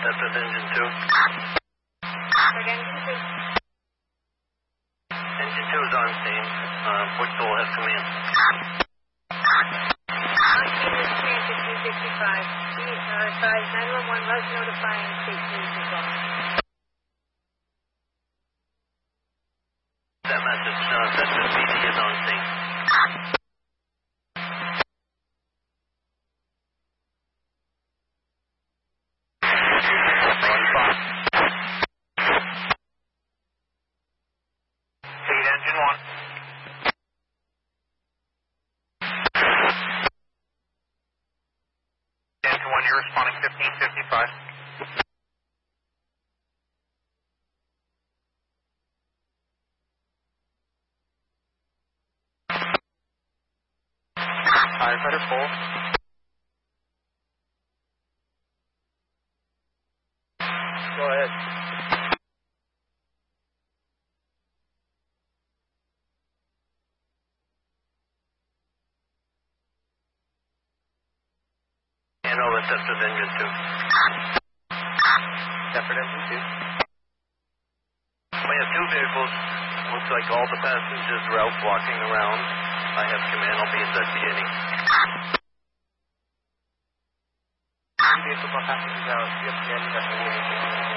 That's with engine 2. Engine 2. Engine 2 is on scene. Which soul has command? On scene is transit 265. Advise 911 was notifying state police as well. That message, that's with PD is on scene. Feed engine 1. Engine 1, you're responding 1555. Firefighter full. Go ahead. And over Separate engine 2. Separate engine 2. We have 2 vehicles. Looks like all the passengers are out walking around. I have command. I'll be investigating. Vehicles on passengers out. You have command investigating.